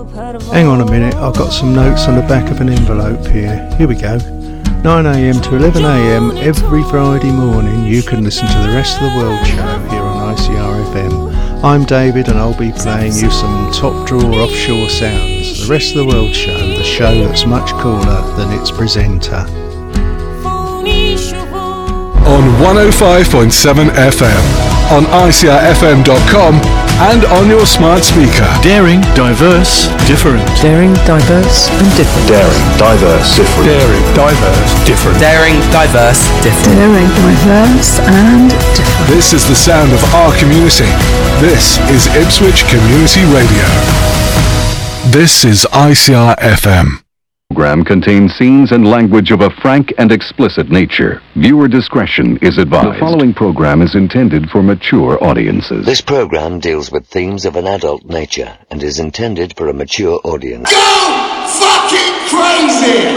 Hang on a minute, I've got some notes on the back of an envelope here. Here we go. 9am to 11am every Friday morning you can listen to the Rest of the World show here on ICR-FM. I'm David and I'll be playing you some top drawer offshore sounds. The Rest of the World show, the show that's much cooler than its presenter. On 105.7 FM, on ICRFM.com and on your smart speaker. Daring, diverse, different. Daring, diverse and different. Daring, diverse, different. Daring, diverse, different. Daring, diverse, different. Daring, diverse and different. This is the sound of our community. This is Ipswich Community Radio. This is ICR-FM. The program contains scenes and language of a frank and explicit nature. Viewer discretion is advised. The following program is intended for mature audiences. This program deals with themes of an adult nature and is intended for a mature audience. Go fucking crazy!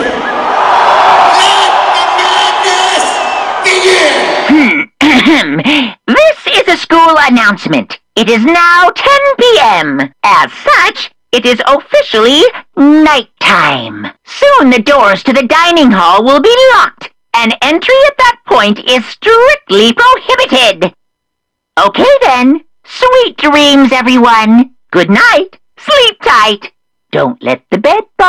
This is a school announcement. It is now 10 p.m. As such, it is officially nighttime. Soon the doors to the dining hall will be locked, and entry at that point is strictly prohibited. Okay then, sweet dreams everyone. Good night, sleep tight. Don't let the bed bug